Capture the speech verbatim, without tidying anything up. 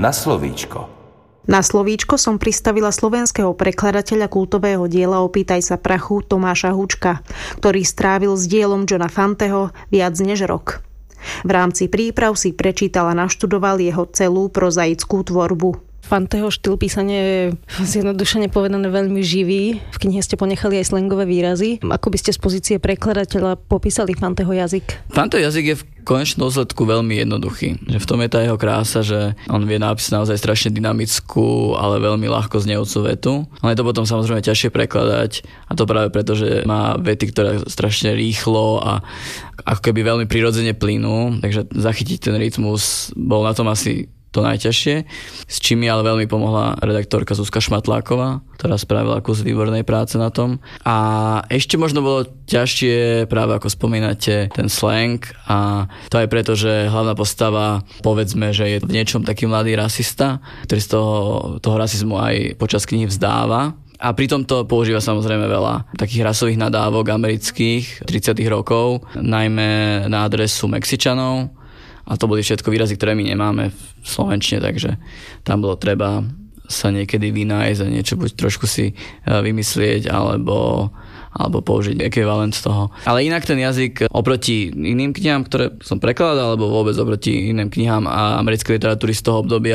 na slovíčko. Na slovíčko som pristavila slovenského prekladateľa kultového diela Opýtaj sa prachu Tomáša Hučka, ktorý strávil s dielom Johna Fanteho viac než rok. V rámci príprav si prečítal a naštudoval jeho celú prozaickú tvorbu. Fanteho štýl písania je zjednodušene povedané veľmi živý. V knihe ste ponechali aj slangové výrazy. Ako by ste z pozície prekladateľa popísali Fanteho jazyk? Fanteho jazyk je v konečnom dôsledku veľmi jednoduchý. Že v tom je tá jeho krása, že on vie napísať naozaj strašne dynamickú, ale veľmi ľahko znejúcu vetu. Ale je to potom samozrejme ťažšie prekladať, a to práve preto, že má vety, ktoré strašne rýchlo a ako keby veľmi prirodzene plynú. Takže zachytiť ten rytmus bol na tom asi to najťažšie, s čím mi ale veľmi pomohla redaktorka Zuzka Šmatláková, ktorá spravila kus výbornej práce na tom. A ešte možno bolo ťažšie, práve ako spomínate, ten slang, a to aj preto, že hlavná postava, povedzme, že je v niečom taký mladý rasista, ktorý z toho, toho rasizmu aj počas knihy vzdáva. A pritom to používa samozrejme veľa takých rasových nadávok amerických tridsiatych rokov, najmä na adresu Mexičanov. A to boli všetko výrazy, ktoré my nemáme v slovenčine, takže tam bolo treba sa niekedy vynájsť a niečo buď trošku si vymyslieť, alebo, alebo použiť ekvivalent z toho. Ale inak ten jazyk oproti iným knihám, ktoré som prekladal, alebo vôbec oproti iným knihám a americkej literatúry z toho obdobia